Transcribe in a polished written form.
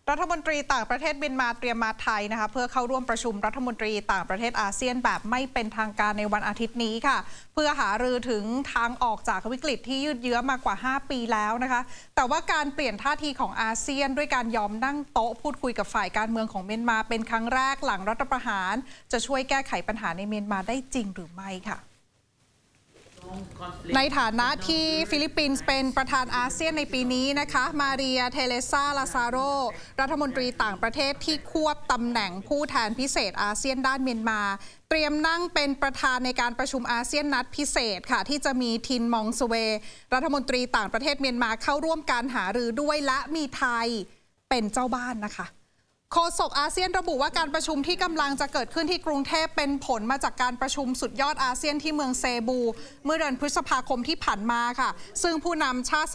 รัฐมนตรีต่างประเทศเมียนมาเตรียมมาไทยนะคะเพื่อเข้าร่วมประชุมรัฐมนตรีต่างประเทศอาเซียนแบบไม่เป็นทางการในวันอาทิตย์นี้ค่ะเพื่อหารือถึงทางออกจากวิกฤตที่ยืดเยื้อมากว่า5 ปีแล้วนะคะแต่ว่าการเปลี่ยนท่าทีของอาเซียนด้วยการยอมนั่งโต๊ะพูดคุยกับฝ่ายการเมืองของเมียนมาเป็นครั้งแรกหลังรัฐประหารจะช่วยแก้ไขปัญหาในเมียนมาได้จริงหรือไม่ค่ะในฐานะที่ฟิลิปปินส์เป็นประธานอาเซียนในปีนี้นะคะมาเรียเทเลซาลาซาโรรัฐมนตรีต่างประเทศที่ควบตำแหน่งผู้แทนพิเศษอาเซียนด้านเมียนมาเตรียมนั่งเป็นประธานในการประชุมอาเซียนนัดพิเศษค่ะที่จะมีทินมองสเวรัฐมนตรีต่างประเทศเมียนมาเข้าร่วมการหารือด้วยและมีไทยเป็นเจ้าบ้านนะคะโฆษกอาเซียนระบุว่าการประชุมที่กำลังจะเกิดขึ้นที่กรุงเทพเป็นผลมาจากการประชุมสุดยอดอาเซียนที่เมืองเซบูเมื่อเดือนพฤษภาคมที่ผ่านมาค่ะซึ่งผู้นำชาติ